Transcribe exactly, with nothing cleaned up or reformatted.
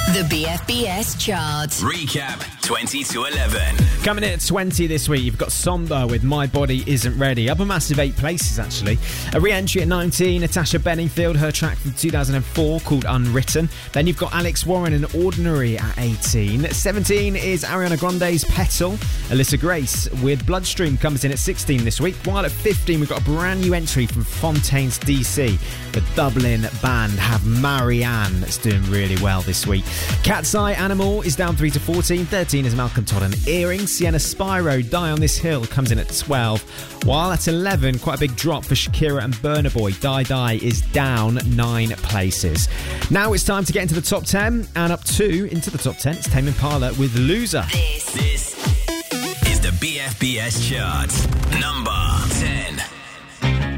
The B F B S chart. Recap twenty to eleven. Coming in at twenty this week, you've got Somber with My Body Isn't Ready. Up a massive eight places, actually. A re-entry at nineteen, Natasha Bedingfield, her track from two thousand four called Unwritten. Then you've got Alex Warren and Ordinary at eighteen. seventeen is Ariana Grande's Petal. Alyssa Grace with Bloodstream comes in at sixteen this week. While at fifteen, we've got a brand new entry from Fontaines D C. The Dublin band have Marianne that's doing really well this week. Cat's Eye Animal is down three to fourteen. thirteen is Malcolm Todd and Earrings. Sienna Spyro, Die on This Hill, comes in at twelve. While at eleven, quite a big drop for Shakira and Burna Boy. Die Die is down nine places. Now it's time to get into the top ten. And up two into the top ten, it's Tame Impala with Loser. This, This is the B F B S chart. Number